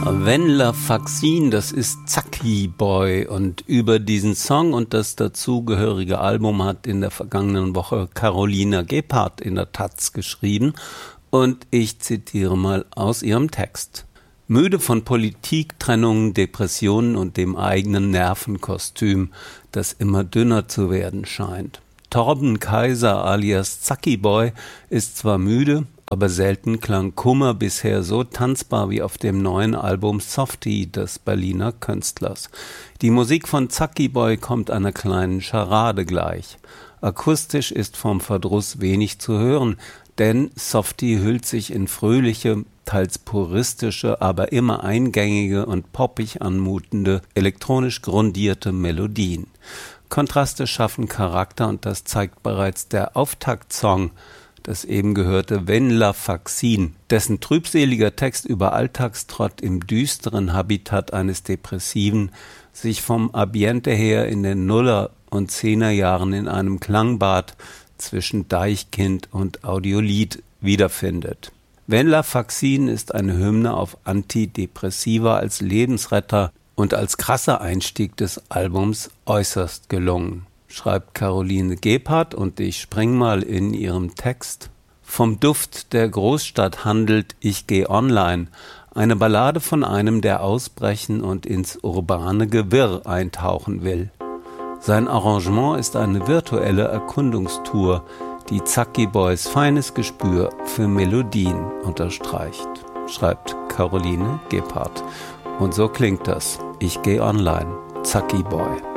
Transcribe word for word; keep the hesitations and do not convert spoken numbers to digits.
Wendler Faxin, das ist Zacki Boy, und über diesen Song und das dazugehörige Album hat in der vergangenen Woche Carolina Gebhardt in der Taz geschrieben, und ich zitiere mal aus ihrem Text. Müde von Politik, Trennungen, Depressionen und dem eigenen Nervenkostüm, das immer dünner zu werden scheint. Torben Kaiser alias Zacki Boy ist zwar müde, aber selten klang Kummer bisher so tanzbar wie auf dem neuen Album Softie des Berliner Künstlers. Die Musik von Zacki Boy kommt einer kleinen Scharade gleich. Akustisch ist vom Verdruss wenig zu hören, denn Softie hüllt sich in fröhliche, teils puristische, aber immer eingängige und poppig anmutende, elektronisch grundierte Melodien. Kontraste schaffen Charakter, und das zeigt bereits der Auftaktsong, das eben gehörte Wendler Faxin, dessen trübseliger Text über Alltagstrott im düsteren Habitat eines Depressiven sich vom Ambiente her in den Nuller- und Zehnerjahren in einem Klangbad zwischen Deichkind und Audiolied wiederfindet. Wendler Faxin ist eine Hymne auf Antidepressiva als Lebensretter und als krasser Einstieg des Albums äußerst gelungen, schreibt Caroline Gebhardt, und ich spring mal in ihrem Text. Vom Duft der Großstadt handelt Ich geh online, eine Ballade von einem, der ausbrechen und ins urbane Gewirr eintauchen will. Sein Arrangement ist eine virtuelle Erkundungstour, die Zacki Boys feines Gespür für Melodien unterstreicht, schreibt Caroline Gebhardt. Und so klingt das. Ich geh online, Zacki Boy.